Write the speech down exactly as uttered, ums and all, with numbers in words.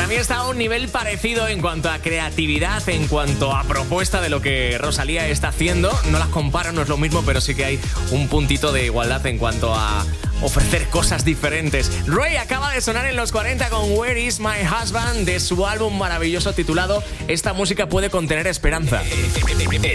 Para mí está a un nivel parecido en cuanto a creatividad, en cuanto a propuesta de lo que Rosalía está haciendo. No las comparo, no es lo mismo, pero sí que hay un puntito de igualdad en cuanto a ofrecer cosas diferentes. Ray acaba de sonar en los cuarenta con Where Is My Husband, de su álbum maravilloso titulado Esta música puede contener esperanza.